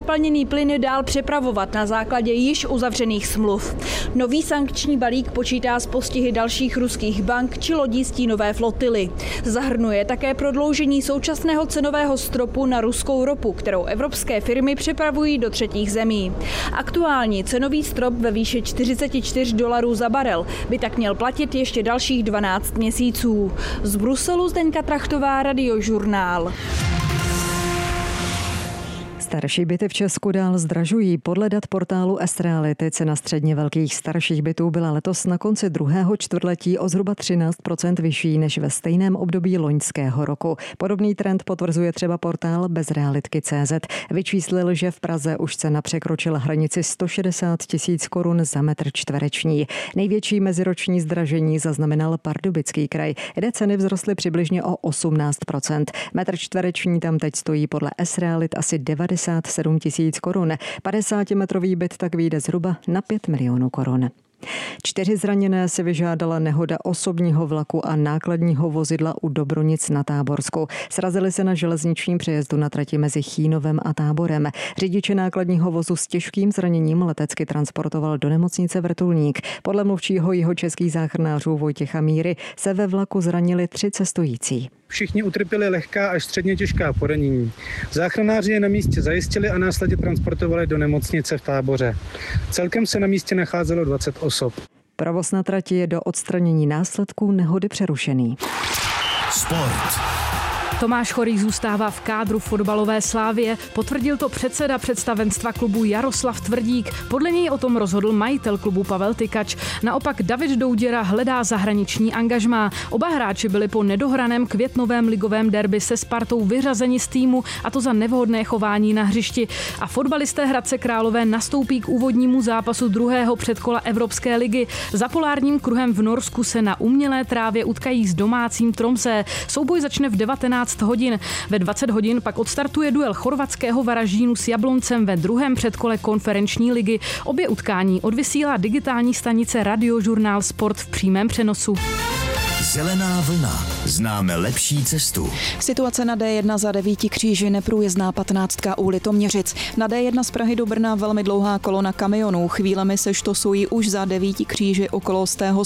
nezaplněný plyn dál přepravovat na základě již uzavřených smluv. Nový sankční balík počítá s postihy dalších ruských bank či lodí stínové flotily. Zahrnuje také prodloužení současného cenového stropu na ruskou ropu, kterou evropské firmy přepravují do třetích zemí. Aktuální cenový strop ve výši $44 za barel by tak měl platit ještě dalších 12 měsíců. Z Bruselu Zdeňka Trachtová, Radiožurnál. Starší byty v Česku dál zdražují. Podle dat portálu S-Reality cena středně velkých starších bytů byla letos na konci druhého čtvrtletí o zhruba 13% vyšší než ve stejném období loňského roku. Podobný trend potvrzuje třeba portál Bezrealitky.cz. Vyčíslil, že v Praze už cena překročila hranici 160 000 korun za metr čtvereční. Největší meziroční zdražení zaznamenal Pardubický kraj, kde ceny vzrostly přibližně o 18%. Metr čtvereční tam teď stojí podle S-Realit asi 97 000 korun. 50metrový byt tak vyjde zhruba na 5 milionů korun. 4 zraněné si vyžádala nehoda osobního vlaku a nákladního vozidla u Dobronic na Táborsku. Srazili se na železničním přejezdu na trati mezi Chínovem a Táborem. Řidiče nákladního vozu s těžkým zraněním letecky transportoval do nemocnice Vrtulník. Podle mluvčího jihočeských záchranářů Vojtěcha Míry se ve vlaku zranili 3 cestující. Všichni utrpěli lehká až středně těžká poranění. Záchranáři je na místě zajistili a následně transportovali do nemocnice v Táboře. Celkem se na místě nacházelo 20 osob. Provoz na trati je do odstranění následků nehody přerušený. Sport. Tomáš Chorý zůstává v kádru fotbalové Slavie, potvrdil to předseda představenstva klubu Jaroslav Tvrdík. Podle něj o tom rozhodl majitel klubu Pavel Tykač. Naopak David Douděra hledá zahraniční angažmá. Oba hráči byli po nedohraném květnovém ligovém derby se Spartou vyřazeni z týmu, a to za nevhodné chování na hřišti. A fotbalisté Hradce Králové nastoupí k úvodnímu zápasu druhého předkola Evropské ligy. Za polárním kruhem v Norsku se na umělé trávě utkají s domácím Tromsø. Souboj začne v 19 hodin. Ve 20 hodin pak odstartuje duel chorvatského Varaždínu s Jabloncem ve druhém předkole konferenční ligy. Obě utkání odvysílá digitální stanice Radiožurnál Sport v přímém přenosu. Zelená vlna. Známe lepší cestu. Situace na D1 za 9 kříži, neprůjezdná 15 u Litoměřic. Na D1 z Prahy do Brna velmi dlouhá kolona kamionů. Chvílemi se štosují už za 9 kříži okolo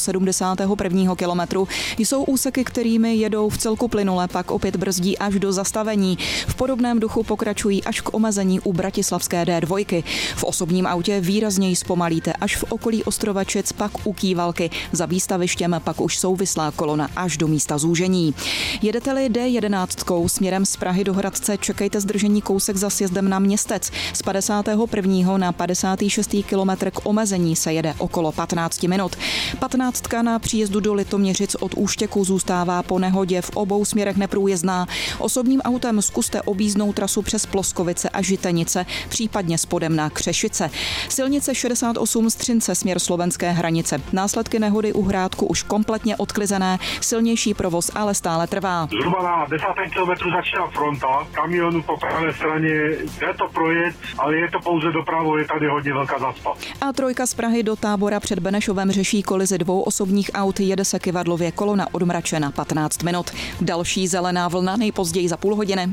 171. kilometru. Jsou úseky, kterými jedou v celku plynule, pak opět brzdí až do zastavení. V podobném duchu pokračují až k omezení u bratislavské D2. V osobním autě výrazněji zpomalíte až v okolí Ostrovačic, pak u Kývalky. Za výstavištěm pak už souvislá kolona až do místa zúžení. Jedete-li D11 směrem z Prahy do Hradce, čekejte zdržení kousek za sjezdem na Městec. Z 51. na 56. kilometr k omezení se jede okolo 15 minut. 15 na příjezdu do Litoměřic od Úštěku zůstává po nehodě v obou směrech neprůjezdná. Osobním autem zkuste objízdnou trasu přes Ploskovice a Žitenice, případně spodem na Křešice. Silnice 68 Střince směr slovenské hranice. Následky nehody u Hrádku už kompletně odklizené. Silnější provoz ale stále trvá. Zhruba na 10. kilometru začíná fronta, kamionů po pravé straně, je to projet, ale je to pouze dopravou, je tady hodně velká zácpa. A3 z Prahy do Tábora před Benešovem řeší kolizi 2 osobních aut, jede se kyvadlově, kolona odmračena 15 minut. Další zelená vlna nejpozději za půl hodiny.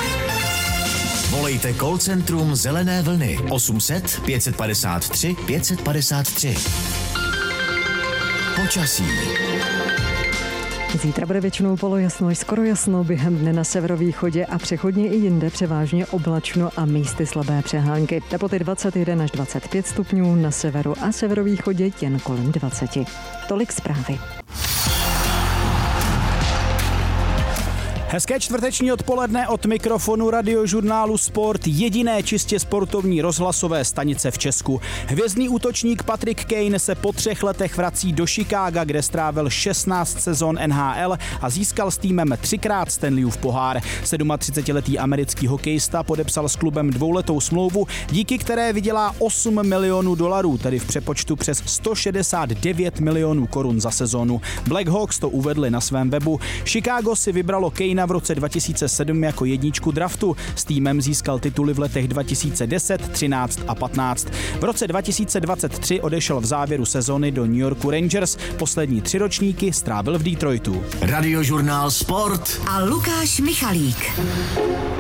Volejte call centrum Zelené vlny 800 553 553. Počasí. Zítra bude většinou polojasno až skoro jasno, během dne na severovýchodě a přechodně i jinde převážně oblačno a místy slabé přehánky. Teploty 21 až 25 stupňů, na severu a severovýchodě jen kolem 20. Tolik zprávy. Hezké čtvrteční odpoledne od mikrofonu Radiožurnálu Sport, jediné čistě sportovní rozhlasové stanice v Česku. Hvězdný útočník Patrick Kane se po 3 letech vrací do Chicaga, kde strávil 16 sezon NHL a získal s týmem 3krát Stanleyův pohár. 37letý americký hokejista podepsal s klubem 2letou smlouvu, díky které vydělá $8 milionů, tedy v přepočtu přes 169 milionů korun za sezonu. Blackhawks to uvedli na svém webu. Chicago si vybralo Kanea v roce 2007 jako jedničku draftu. S týmem získal tituly v letech 2010, 13 a 15. V roce 2023 odešel v závěru sezony do New Yorku Rangers. Poslední 3 ročníky strávil v Detroitu. Radiožurnál Sport a Lukáš Michalík.